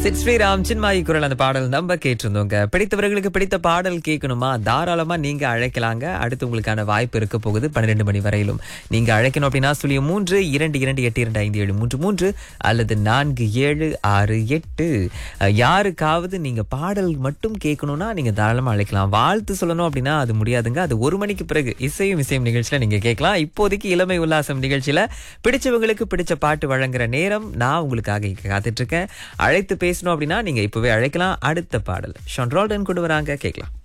சித் ஸ்ரீராம் சின்மாயி குரல் அந்த பாடல் நம்ம கேட்டிருந்தோங்க. பிடித்தவர்களுக்கு பிடித்த பாடல் கேட்கணுமா, தாராளமா நீங்க அழைக்கலாங்க. அடுத்து உங்களுக்கான வாய்ப்பு இருக்க போகுது 12 மணி வரையிலும். நீங்க அழைக்கணும் அப்படின்னா 0322282533 அல்லது 4768. யாருக்காவது நீங்க பாடல் மட்டும் கேட்கணும்னா நீங்க தாராளமா அழைக்கலாம். வாழ்த்து சொல்லணும் அப்படின்னா அது முடியாதுங்க. அது 1 மணிக்கு பிறகு இசையும் நிகழ்ச்சியில நீங்க கேட்கலாம். இப்போதைக்கு இளமை உல்லாசம் நிகழ்ச்சியில பிடிச்சவங்களுக்கு பிடிச்ச பாட்டு வழங்குற நேரம் நான் உங்களுக்காக இங்க காத்துட்டு இருக்கேன். அழைத்து பேசணும் அப்படின்னா நீங்க இப்பவே அழைக்கலாம். அடுத்த பாடல் ஷான் ரோல்டன் கொண்டு வராங்க, கேட்கலாம்.